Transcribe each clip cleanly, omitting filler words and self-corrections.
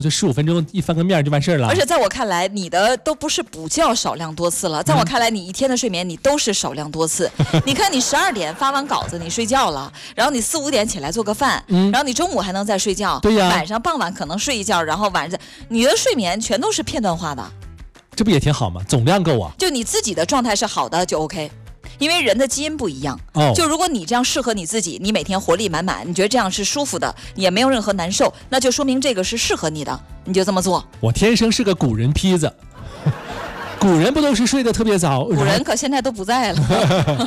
就15分钟一翻个面就完事儿了。 而且在我看来，你的都不是补觉少量多次了，在我看来，你一天的睡眠你都是少量多次。你看你12点发完稿子你睡觉了，然后你4、5点起来做个饭，然后你中午还能再睡觉， 对呀， 晚上傍晚可能睡一觉，然后晚上你的睡眠全都是片段化的， 这不也挺好吗？总量够啊。 就你自己的状态是好的就 OK。因为人的基因不一样，就如果你这样适合你自己，你每天活力满满，你觉得这样是舒服的，也没有任何难受，那就说明这个是适合你的，你就这么做。 我天生是个古人坯子，古人不都是睡得特别早？ 古人可现在都不在了。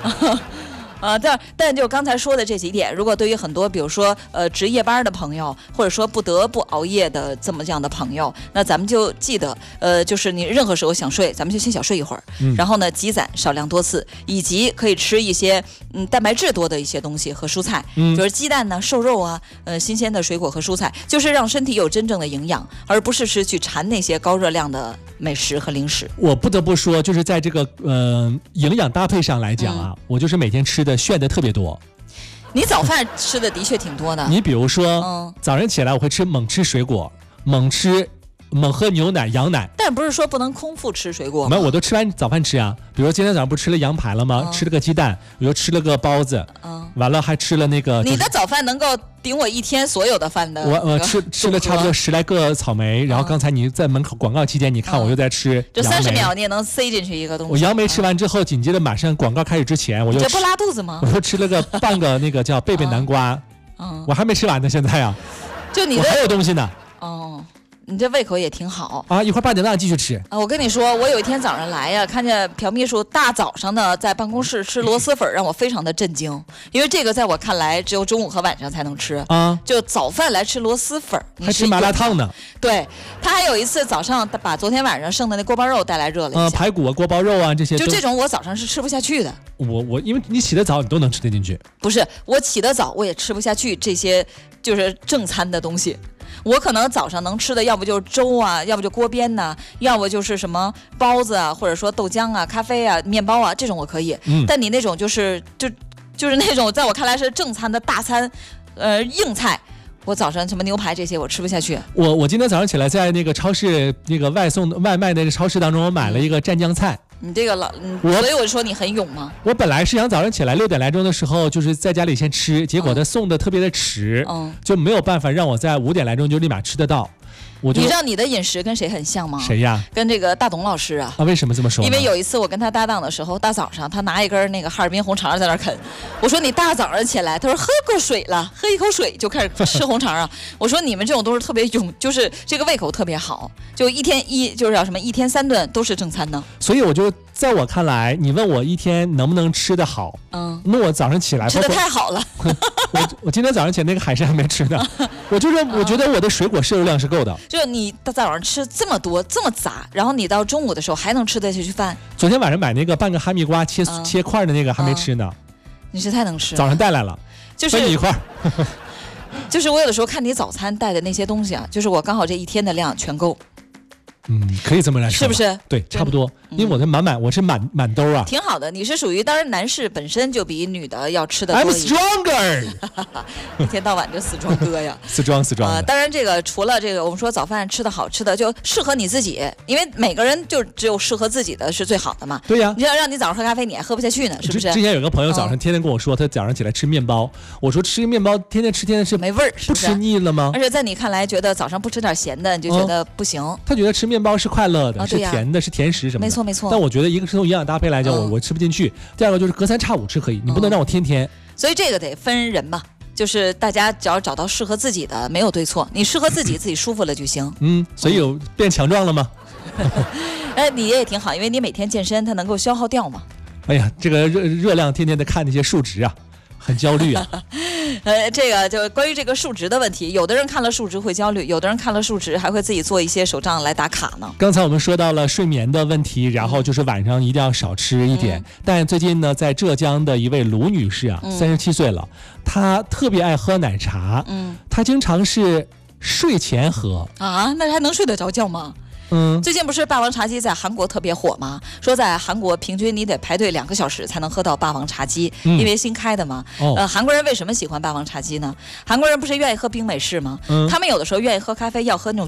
但就刚才说的这几点，如果对于很多比如说值夜班的朋友，或者说不得不熬夜的这样的朋友，那咱们就记得就是你任何时候想睡，咱们就先小睡一会儿，然后呢积攒少量多次，以及可以吃一些蛋白质多的一些东西和蔬菜，就是鸡蛋呢、瘦肉啊，新鲜的水果和蔬菜，就是让身体有真正的营养，而不是去馋那些高热量的美食和零食。 我不得不说，就是在这个营养搭配上来讲啊，我就是每天吃的炫的特别多。 你早饭吃的的确挺多的。 你比如说，早上起来我会猛吃水果，猛喝牛奶、羊奶。 但不是说不能空腹吃水果吗？ 没有，我都吃完早饭吃啊。比如说今天早上不是吃了羊排了吗？吃了个鸡蛋，我又吃了个包子，完了还吃了那个。 你的早饭能够顶我一天所有的饭的。 我吃了差不多10来个草莓，然后刚才你在门口广告期间，你看我又在吃。 就30秒你也能塞进去一个东西。 我杨梅吃完之后，紧接着马上广告开始之前，我又这不拉肚子吗？ 我又吃了个半个那个叫贝贝南瓜，我还没吃完呢，现在啊， 就你的我还有东西呢。 你这胃口也挺好啊！一会儿8点半继续吃啊！我跟你说，我有一天早上来呀，看见朴秘书大早上的在办公室吃螺蛳粉，让我非常的震惊。因为这个在我看来，只有中午和晚上才能吃啊。就早饭来吃螺蛳粉， 还吃麻辣烫呢。 对，他还有一次早上把昨天晚上剩的那锅包肉带来热了一下。 排骨啊、锅包肉啊这些。 就这种我早上是吃不下去的。 我因为你起得早，你都能吃得进去。 不是，我起得早，我也吃不下去这些就是正餐的东西。我可能早上能吃的，要不就是粥啊，要不就锅边呐，要不就是什么包子啊，或者说豆浆啊、咖啡啊、面包啊，这种我可以。但你那种就是那种在我看来是正餐的大餐，硬菜，我早上什么牛排这些我吃不下去。 我今天早上起来在那个超市那个外卖那个超市当中，我买了一个蘸酱菜。 你这个所以我说你很勇吗？ 我本来是想早上起来6点来钟的时候，就是在家里先吃，结果他送的特别的迟，就没有办法让我在5点来钟就立马吃得到。你知道你的饮食跟谁很像吗？ 谁呀？ 跟这个大董老师啊。 为什么这么说？ 因为有一次我跟他搭档的时候，大早上他拿一根那个哈尔滨红肠在那啃，我说你大早上起来，他说喝过水了，喝一口水就开始吃红肠啊。我说你们这种都是特别勇，就是这个胃口特别好，就一天就是叫什么一天3顿都是正餐呢。 所以我就在我看来，你问我一天能不能吃得好，那我早上起来吃得太好了。 我今天早上起来那个海参还没吃呢，我觉得我的水果摄入量是够的。 就你早上吃这么多这么杂，然后你到中午的时候还能吃得下去饭。 昨天晚上买那个半个哈密瓜切块的那个还没吃呢。 你是太能吃了。 早上带来了， 就是分你一块。 就是我有的时候看你早餐带的那些东西啊，就是我刚好这一天的量全够。 可以这么来说， 是不是？ 对，差不多。因为我的我是满兜啊， 挺好的。你是属于，当然男士本身就比女的要吃的多一点。 I'm stronger， 一天到晚就死装哥呀， 死装。 当然这个除了这个，我们说早饭吃的好吃的就适合你自己，因为每个人就只有适合自己的是最好的嘛。 对呀， 你要让你早上喝咖啡，你还喝不下去呢，是不是？ 之前有个朋友早上天天跟我说，他早上起来吃面包，我说吃面包天天吃没味儿， 不吃腻了吗？ 而且在你看来，觉得早上不吃点咸的，你就觉得不行。 他觉得吃面包是快乐的。是甜的，是甜食什么的， 没错。 但我觉得一个是从营养搭配来讲，我吃不进去；第二个就是隔3差5吃可以，你不能让我天天。 所以这个得分人嘛，就是大家只要找到适合自己的，没有对错，你适合自己舒服了就行。 所以有变强壮了吗？ 你也挺好，因为你每天健身，它能够消耗掉嘛。 哎呀，这个热量天天的看那些数值啊。很焦虑啊， 这个就关于这个数值的问题，有的人看了数值会焦虑，有的人看了数值还会自己做一些手账来打卡呢。 刚才我们说到了睡眠的问题，然后就是晚上一定要少吃一点。但最近呢，在浙江的一位卢女士啊，37岁了，她特别爱喝奶茶，她经常是睡前喝啊，那还能睡得着觉吗？ 最近不是霸王茶姬在韩国特别火吗？说在韩国平均你得排队2个小时才能喝到霸王茶姬，因为新开的嘛。韩国人为什么喜欢霸王茶姬呢？韩国人不是愿意喝冰美式吗？他们有的时候愿意喝咖啡，要喝那种